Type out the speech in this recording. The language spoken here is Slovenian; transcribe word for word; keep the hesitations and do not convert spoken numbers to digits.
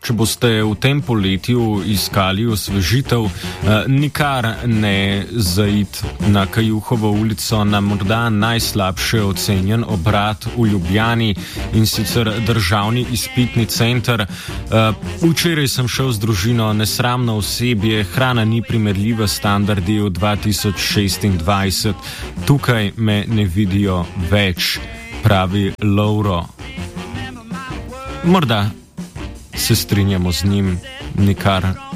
če boste v tem poletju iskali osvežitev, nikar ne zaid na Kajuhovo ulico na morda najslabše ocenjen obrat v Ljubljani, in sicer Državni izpitni center. Včeraj sem šel z družino, nesramno osebje, hrana ni primerljiva s standardi v dva tisoč šestindvajset. Tukaj me ne vidijo več, pravi Lovro. Morda se strinjamo z njim, nikar